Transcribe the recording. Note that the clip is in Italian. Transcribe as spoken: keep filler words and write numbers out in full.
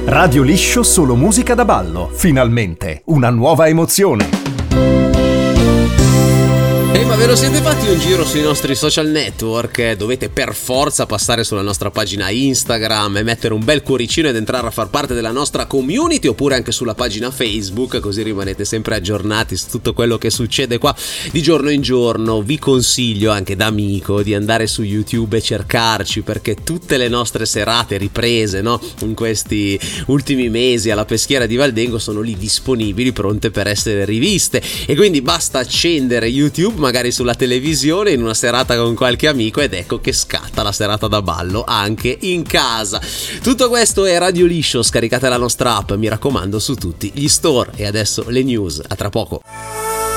Radio Liscio, solo musica da ballo. Finalmente una nuova emozione. Ehi, ma ve lo siete fatti un giro sui nostri social network? Dovete per forza passare sulla nostra pagina Instagram e mettere un bel cuoricino ed entrare a far parte della nostra community, oppure anche sulla pagina Facebook, così rimanete sempre aggiornati su tutto quello che succede qua di giorno in giorno. Vi consiglio anche da amico di andare su YouTube e cercarci, perché tutte le nostre serate riprese, no, in questi ultimi mesi alla Peschiera di Valdengo sono lì disponibili, pronte per essere riviste, e quindi basta accendere YouTube magari sulla televisione in una serata con qualche amico ed ecco che scatta la serata da ballo anche in casa. Tutto questo è Radio Liscio, scaricate la nostra app, mi raccomando, su tutti gli store. E adesso le news, a tra poco.